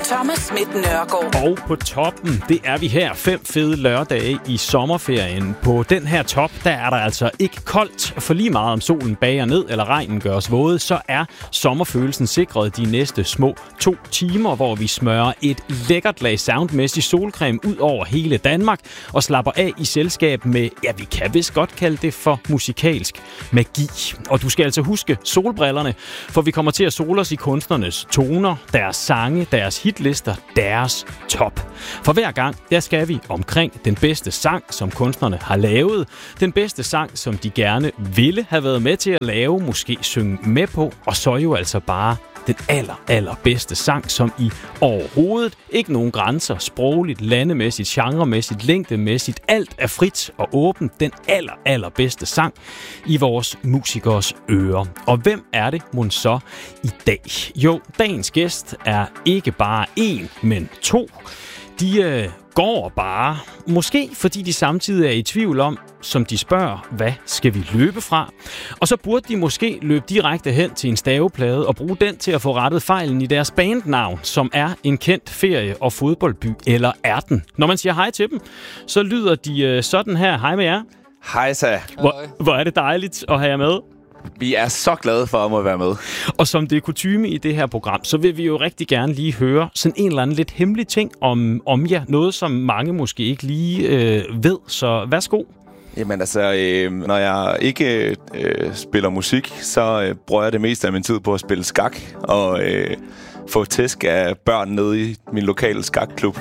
Thomas Schmidt Nørgaard. Og på toppen, det er vi her 5 fede lørdage i sommerferien. På den her top, der er der altså ikke koldt, for lige meget om solen bager ned eller regnen gør os våde, så er sommerfølelsen sikret de næste små 2 timer, hvor vi smører et lækkert lag soundmæssig solcreme ud over hele Danmark og slapper af i selskab med, ja, vi kan vist godt kalde det for musikalsk magi. Og du skal altså huske solbrillerne, for vi kommer til at sole os i kunstnernes toner, deres sange, deres hitlister, deres top. For hver gang, der skal vi omkring den bedste sang, som kunstnerne har lavet, den bedste sang, som de gerne ville have været med til at lave, måske synge med på, og så jo altså bare den allerbedste sang, som i overhovedet ikke nogen grænser, sprogligt, landemæssigt, genremæssigt, længdemæssigt, alt er frit og åbent, den allerbedste sang i vores musikers ører. Og hvem er det mon så i dag? Jo, dagens gæst er ikke bare 1, men 2. De går bare, måske fordi de samtidig er i tvivl om, som de spørger, hvad skal vi løbe fra? Og så burde de måske løbe direkte hen til en staveplade og bruge den til at få rettet fejlen i deres bandnavn, som er en kendt ferie- og fodboldby, eller er den? Når man siger hej til dem, så lyder de sådan her. Hej med jer. Hej så. Hvor er det dejligt at have jer med. Vi er så glade for at må være med. Og som det er kutyme i det her program, så vil vi jo rigtig gerne lige høre sådan en eller anden lidt hemmelig ting om jer. Noget, som mange måske ikke lige ved. Så værsgo. Jamen altså, når jeg ikke spiller musik, så bruger jeg det meste af min tid på at spille skak og få tæsk af børn nede i min lokale skakklub.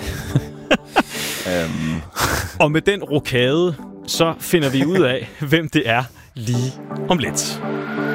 Og med den rokade, så finder vi ud af, hvem det er lige om lidt.